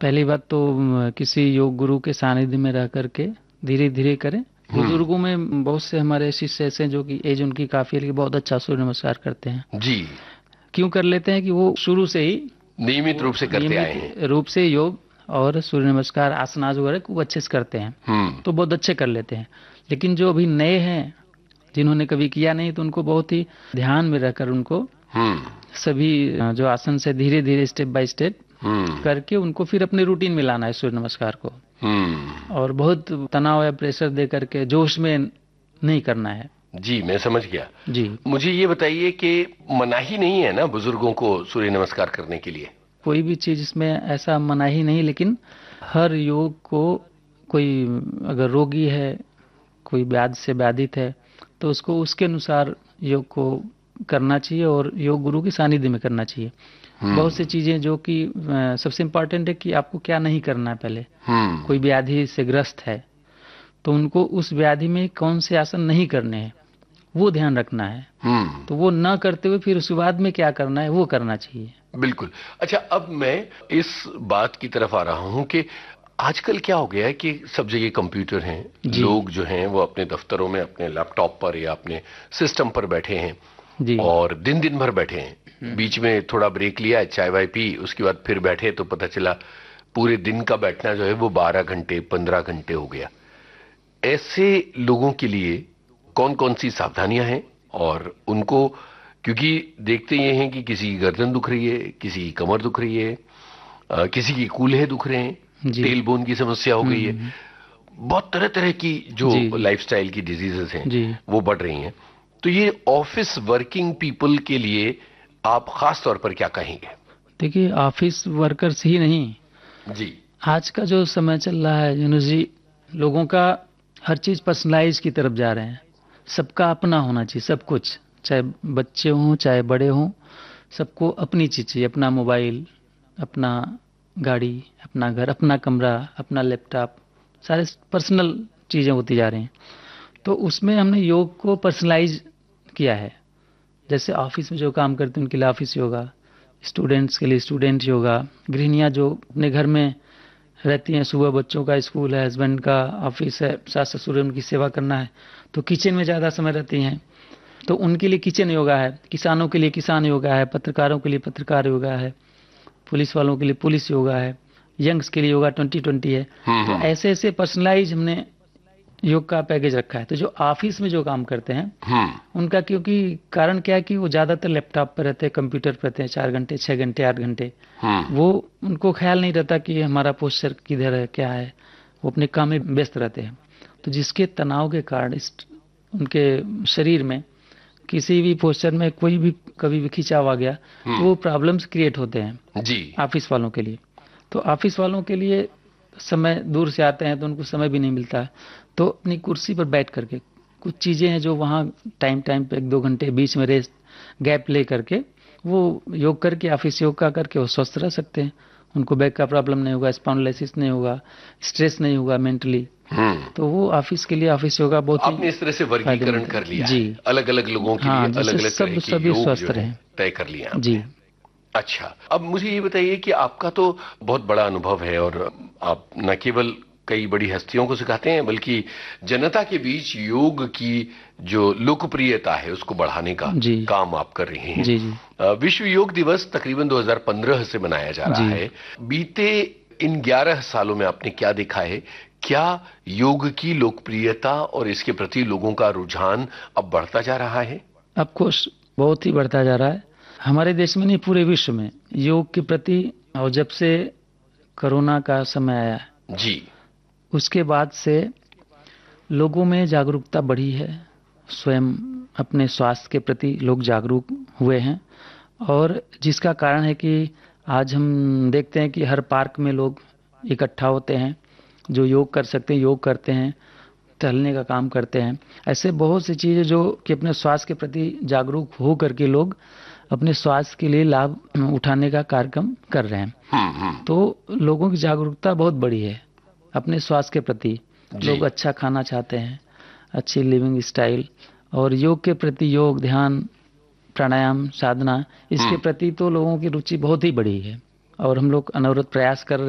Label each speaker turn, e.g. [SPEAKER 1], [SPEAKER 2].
[SPEAKER 1] पहली बात तो किसी योग गुरु के सानिध्य में रह करके धीरे धीरे करें। बुजुर्गों में बहुत से हमारे शिष्य ऐसे हैं जो कि एज उनकी काफी है लेकिन बहुत अच्छा सूर्य नमस्कार करते हैं
[SPEAKER 2] जी।
[SPEAKER 1] क्यों कर लेते हैं कि वो शुरू से ही
[SPEAKER 2] नियमित रूप से करते आए हैं।
[SPEAKER 1] नियमित रूप से योग और सूर्य नमस्कार आसनाज वगैरह वो अच्छे से करते हैं तो बहुत अच्छे कर लेते हैं। लेकिन जो अभी नए हैं जिन्होंने कभी किया नहीं तो उनको बहुत ही ध्यान में रहकर उनको सभी जो आसन से धीरे धीरे स्टेप बाय स्टेप करके उनको फिर अपने रूटीन में लाना है सूर्य नमस्कार को। और बहुत तनाव या प्रेशर दे करके जोश में नहीं करना है।
[SPEAKER 2] जी, मैं समझ गया।
[SPEAKER 1] जी,
[SPEAKER 2] मुझे ये बताइए कि मनाही नहीं है ना बुजुर्गों को सूर्य नमस्कार करने के लिए?
[SPEAKER 1] कोई भी चीज इसमें ऐसा मनाही नहीं, लेकिन हर योग को कोई अगर रोगी है, कोई व्याधि से बाधित है तो उसको उसके अनुसार योग को करना चाहिए और योग गुरु के सानिध्य में करना चाहिए। बहुत सी चीजें जो कि सबसे इम्पोर्टेंट है कि आपको क्या नहीं करना है। पहले कोई व्याधि से ग्रस्त है तो उनको उस व्याधि में कौन से आसन नहीं करने हैं वो ध्यान रखना है। तो वो न करते हुए फिर उसके बाद में क्या करना है वो करना चाहिए।
[SPEAKER 2] बिल्कुल। अच्छा, अब मैं इस बात की तरफ आ रहा हूं कि आजकल क्या हो गया है कि सब जगह कंप्यूटर हैं, लोग जो हैं वो अपने दफ्तरों में अपने लैपटॉप पर या अपने सिस्टम पर बैठे हैं और दिन दिन भर बैठे हैं। बीच में थोड़ा ब्रेक लिया, चाय वाय पी, उसके बाद फिर बैठे तो पता चला पूरे दिन का बैठना जो है वो 12 घंटे 15 घंटे हो गया। ऐसे लोगों के लिए कौन कौन सी सावधानियां हैं? और उनको, क्योंकि देखते ये हैं कि किसी की गर्दन दुख रही है, किसी की कमर दुख रही है, किसी की कूल्हे दुख रहे हैं, टेल बोन की समस्या हो गई है, बहुत तरह तरह की जो लाइफस्टाइल की डिजीजेस हैं वो बढ़ रही हैं। तो ये ऑफिस वर्किंग पीपल के लिए आप खास तौर पर क्या कहेंगे?
[SPEAKER 1] देखिए, ऑफिस वर्कर्स ही नहीं
[SPEAKER 2] जी,
[SPEAKER 1] आज का जो समय चल रहा है जी, लोगों का हर चीज पर्सनलाइज की तरफ जा रहे हैं। सबका अपना होना चाहिए सब कुछ, चाहे बच्चे हों चाहे बड़े हों, सबको अपनी चीज चाहिए। अपना मोबाइल, अपना गाड़ी, अपना घर, अपना कमरा, अपना लैपटॉप, सारे पर्सनल चीजें होती जा रही हैं। तो उसमें हमने योग को पर्सनलाइज किया है। जैसे ऑफिस में जो काम करते हैं उनके लिए ऑफिस योगा, स्टूडेंट्स के लिए स्टूडेंट योगा, गृहिणियां जो अपने घर में रहती हैं, सुबह बच्चों का स्कूल है, हस्बैंड का ऑफिस है, सास ससुर है, उनकी सेवा करना है तो किचन में ज़्यादा समय रहती हैं तो उनके लिए किचन योगा है। किसानों के लिए किसान योगा है, पत्रकारों के लिए पत्रकार योगा है, पुलिस वालों के लिए पुलिस योगा है, यंग्स के लिए योगा 2020 है। तो ऐसे ऐसे पर्सनलाइज हमने योग का पैकेज रखा है। तो जो ऑफिस में जो काम करते हैं उनका, क्योंकि कारण क्या है कि वो ज्यादातर लैपटॉप पर रहते हैं, कंप्यूटर पर रहते हैं 4 घंटे 6 घंटे 8 घंटे, वो उनको ख्याल नहीं रहता कि हमारा पोस्चर किधर है क्या है, वो अपने काम में व्यस्त रहते हैं। तो जिसके तनाव के कारण उनके शरीर में किसी भी पोस्चर में कोई भी कभी भी खिंचाव आ गया तो वो प्रॉब्लम्स क्रिएट होते हैं
[SPEAKER 2] जी
[SPEAKER 1] ऑफिस वालों के लिए। तो ऑफिस वालों के लिए समय दूर से आते हैं तो उनको समय भी नहीं मिलता है, तो अपनी कुर्सी पर बैठ करके कुछ चीजें हैं जो वहाँ टाइम टाइम पे 1-2 घंटे बीच में रेस्ट गैप ले करके वो योग करके, ऑफिस योग का करके वो स्वस्थ रह सकते हैं। उनको बैक का प्रॉब्लम नहीं होगा, स्पॉन्डिलोसिस नहीं होगा, स्ट्रेस नहीं होगा मेंटली। तो वो ऑफिस के लिए ऑफिस योगा बहुत
[SPEAKER 2] आपने इस तरह से वर्गीकरण कर लिया है, अलग अलग लोगों के लिए अलग अलग तरह के योग जो है तय कर लिया
[SPEAKER 1] जी।
[SPEAKER 2] अच्छा, अब मुझे ये बताइए कि आपका तो बहुत बड़ा अनुभव है और आप न केवल कई बड़ी हस्तियों को सिखाते हैं बल्कि जनता के बीच योग की जो लोकप्रियता है उसको बढ़ाने का काम आप कर रहे हैं।
[SPEAKER 1] जी जी।
[SPEAKER 2] विश्व योग दिवस तकरीबन 2015 से मनाया जा रहा है। बीते इन 11 सालों में आपने क्या देखा है? क्या योग की लोकप्रियता और इसके प्रति लोगों का रुझान अब बढ़ता जा रहा है?
[SPEAKER 1] ऑफ कोर्स बहुत ही बढ़ता जा रहा है। हमारे देश में नहीं, पूरे विश्व में योग के प्रति, और जब से कोरोना का समय आया
[SPEAKER 2] जी,
[SPEAKER 1] उसके बाद से लोगों में जागरूकता बढ़ी है। स्वयं अपने स्वास्थ्य के प्रति लोग जागरूक हुए हैं और जिसका कारण है कि आज हम देखते हैं कि हर पार्क में लोग इकट्ठा होते हैं, जो योग कर सकते हैं योग करते हैं, टहलने का काम करते हैं। ऐसे बहुत सी चीज़ें जो कि अपने स्वास्थ्य के प्रति जागरूक हो करके लोग अपने स्वास्थ्य के लिए लाभ उठाने का कार्यक्रम कर रहे हैं। तो लोगों की जागरूकता बहुत बड़ी है अपने स्वास्थ्य के प्रति। लोग अच्छा खाना चाहते हैं, अच्छी लिविंग स्टाइल, और योग के प्रति, योग ध्यान प्राणायाम साधना, इसके प्रति तो लोगों की रुचि बहुत ही बड़ी है और हम लोग अनवरत प्रयास कर रहे हैं।